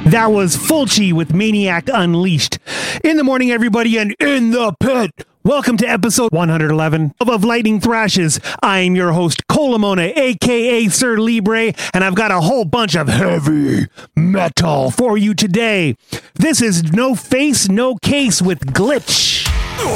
That was Fulci with Maniac Unleashed. In the morning, everybody, and in the pit. Welcome to episode 111 of Lightning Thrashes. I'm your host, Colamona, a.k.a. Sir Libre, and I've got a whole bunch of heavy metal for you today. This is No Face, No Case with Glitch.